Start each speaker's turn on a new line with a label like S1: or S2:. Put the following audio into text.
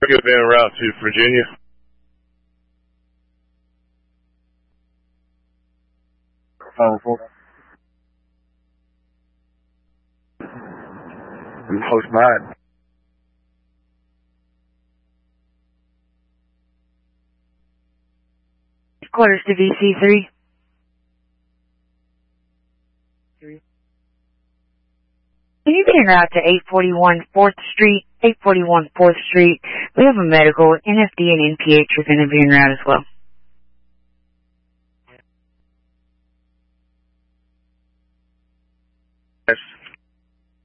S1: Get en route to Virginia.
S2: Close by.
S3: Quarters to VC3. Can you be en route to 841 4th Street? 841 4th Street. We have a medical, NFD and NPH are going to be en route as well.
S1: Yes.